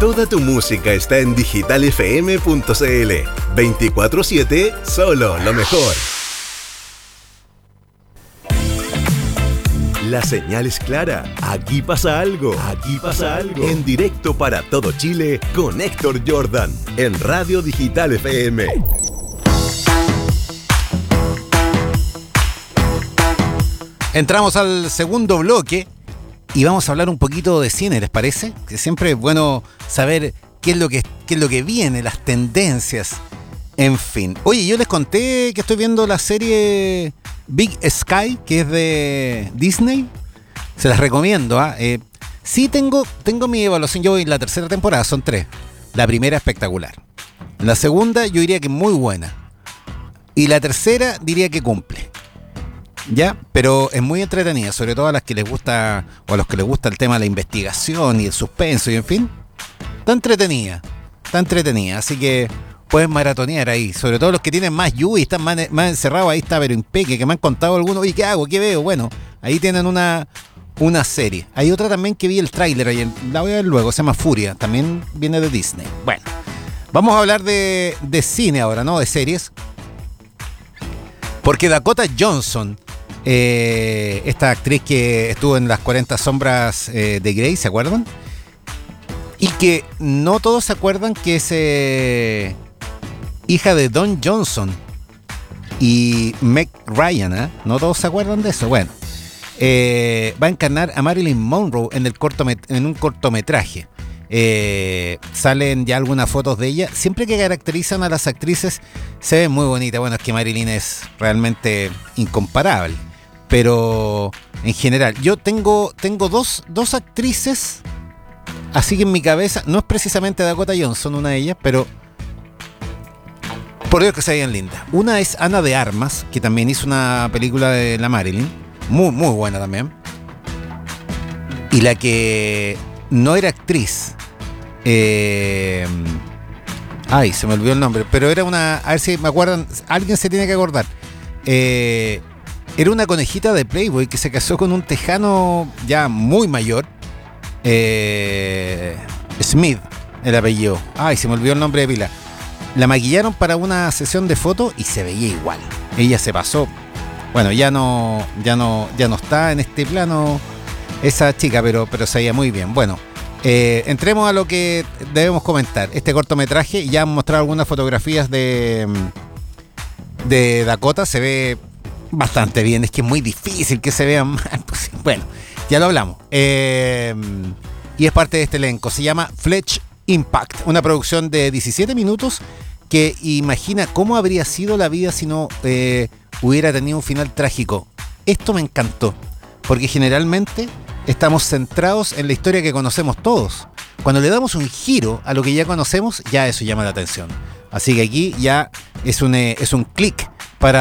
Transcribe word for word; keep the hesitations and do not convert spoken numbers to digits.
Toda tu música está en digital f m punto c l. veinticuatro siete, solo lo mejor. La señal es clara. Aquí pasa algo. Aquí pasa algo. En directo para todo Chile con Héctor Jordan en Radio Digital F M. Entramos al segundo bloque y vamos a hablar un poquito de cine, ¿les parece? Que siempre es bueno saber qué es lo que, qué es lo que viene, las tendencias, en fin. Oye, yo les conté que estoy viendo la serie Big Sky, que es de Disney. Se las recomiendo, ¿ah? ¿eh? Eh, sí tengo, tengo mi evaluación, yo voy en la tercera temporada, son tres. La primera espectacular. La segunda yo diría que muy buena. Y la tercera diría que cumple. Ya, pero es muy entretenida, sobre todo a las que les gusta, o a los que les gusta el tema de la investigación y el suspenso y en fin. Está entretenida, está entretenida, así que pueden maratonear ahí, sobre todo los que tienen más lluvia y están más, más encerrados, ahí está pero impeque, que me han contado algunos, oye, ¿qué hago? ¿Qué veo? Bueno, ahí tienen una, una serie. Hay otra también que vi el tráiler ayer, la voy a ver luego, se llama Furia, también viene de Disney. Bueno, vamos a hablar de, de cine ahora, ¿no? De series. Porque Dakota Johnson, Eh, esta actriz que estuvo en las cuarenta sombras eh, de Grey, ¿se acuerdan? Y que no todos se acuerdan que es eh, hija de Don Johnson y Meg Ryan, ¿eh? No todos se acuerdan de eso. Bueno, eh, va a encarnar a Marilyn Monroe en, el cortomet- en un cortometraje. Eh, salen ya algunas fotos de ella. Siempre que caracterizan a las actrices se ven muy bonitas. Bueno, es que Marilyn es realmente incomparable. Pero en general, yo tengo, tengo dos, dos actrices, así que en mi cabeza, no es precisamente Dakota Johnson una de ellas, pero por Dios que se veían lindas. Una es Ana de Armas, que también hizo una película de la Marilyn, muy, muy buena también. Y la que no era actriz, eh, ay, se me olvidó el nombre, pero era una, a ver si me acuerdan, alguien se tiene que acordar. Eh... Era una conejita de Playboy que se casó con un tejano ya muy mayor. Eh, Smith, el apellido. Ay, se me olvidó el nombre de pila. La maquillaron para una sesión de fotos y se veía igual. Ella se pasó. Bueno, ya no, ya no, ya no está en este plano esa chica, pero, pero se veía muy bien. Bueno, eh, entremos a lo que debemos comentar. Este cortometraje, ya han mostrado algunas fotografías de, de Dakota, se ve bastante bien, es que es muy difícil que se vean mal. Bueno, ya lo hablamos. Eh, y es parte de este elenco. Se llama Fletch Impact, una producción de diecisiete minutos que imagina cómo habría sido la vida si no eh, hubiera tenido un final trágico. Esto me encantó, porque generalmente estamos centrados en la historia que conocemos todos. Cuando le damos un giro a lo que ya conocemos, ya eso llama la atención. Así que aquí ya es un, eh, es un clic